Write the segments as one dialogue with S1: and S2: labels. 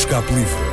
S1: Escape Livre.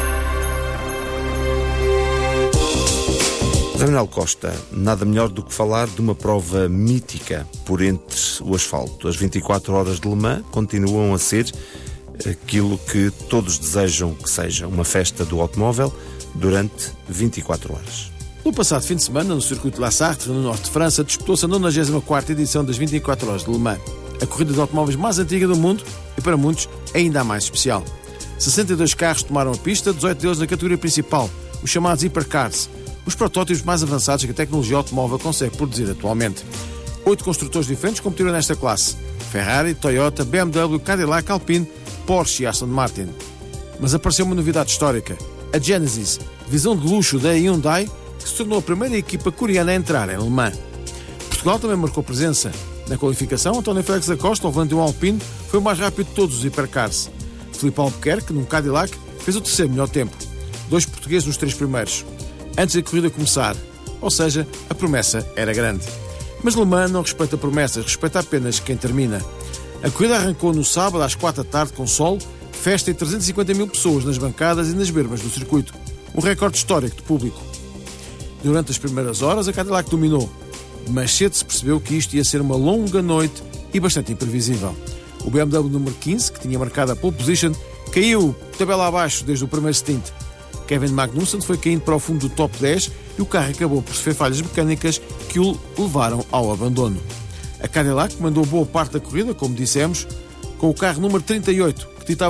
S2: Manuel Costa, nada melhor do que falar de uma prova mítica por entre o asfalto. As 24 horas de Le Mans continuam a ser aquilo que todos desejam que seja, uma festa do automóvel durante 24 horas.
S3: No passado fim de semana, no circuito de La Sarthe, no norte de França, disputou-se a 94ª edição das 24 horas de Le Mans, a corrida de automóveis mais antiga do mundo e, para muitos, ainda a mais especial. 62 carros tomaram a pista, 18 deles na categoria principal, os chamados Hypercars, os protótipos mais avançados que a tecnologia automóvel consegue produzir atualmente. 8 construtores diferentes competiram nesta classe: Ferrari, Toyota, BMW, Cadillac, Alpine, Porsche e Aston Martin. Mas apareceu uma novidade histórica: a Genesis, divisão de luxo da Hyundai, que se tornou a primeira equipa coreana a entrar em Le Mans. Portugal também marcou presença. Na qualificação, António Félix da Costa, ao volante de um Alpine, foi o mais rápido de todos os Hypercars. Filipe Albuquerque, num Cadillac, fez o terceiro melhor tempo. 2 portugueses nos 3 primeiros. Antes da corrida começar, ou seja, a promessa era grande. Mas Le Mans não respeita promessas, respeita apenas quem termina. A corrida arrancou no sábado às 4 da tarde com sol, festa e 350 mil pessoas nas bancadas e nas bermas do circuito. Um recorde histórico de público. Durante as primeiras horas, a Cadillac dominou, mas cedo se percebeu que isto ia ser uma longa noite e bastante imprevisível. O BMW número 15, que tinha marcado a pole position, caiu tabela abaixo desde o primeiro stint. Kevin Magnussen foi caindo para o fundo do top 10 e o carro acabou por sofrer falhas mecânicas que o levaram ao abandono. A Cadillac mandou boa parte da corrida, como dissemos, com o carro número 38,